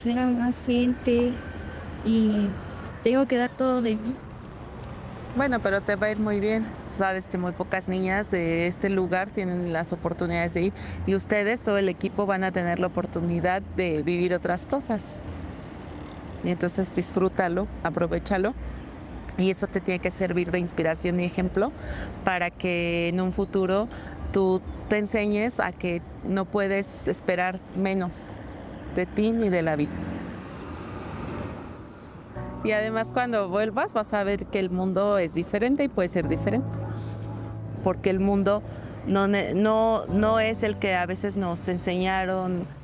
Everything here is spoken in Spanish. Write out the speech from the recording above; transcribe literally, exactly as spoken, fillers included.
Ser a más gente y tengo que dar todo de mí. Bueno, pero te va a ir muy bien. Sabes que muy pocas niñas de este lugar tienen las oportunidades de ir y ustedes, todo el equipo, van a tener la oportunidad de vivir otras cosas. Y entonces disfrútalo, aprovéchalo y eso te tiene que servir de inspiración y ejemplo para que en un futuro tú te enseñes a que no puedes esperar menos de ti ni de la vida. Y además cuando vuelvas vas a ver que el mundo es diferente y puede ser diferente, porque el mundo no, ne- no, no es el que a veces nos enseñaron